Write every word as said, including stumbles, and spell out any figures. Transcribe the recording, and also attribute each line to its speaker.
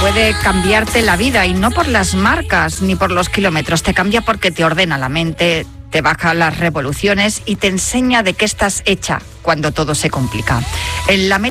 Speaker 1: puede cambiarte la vida, y no por las marcas ni por los kilómetros. Te cambia porque te ordena la mente, te baja las revoluciones y te enseña de qué estás hecha cuando todo se complica. En la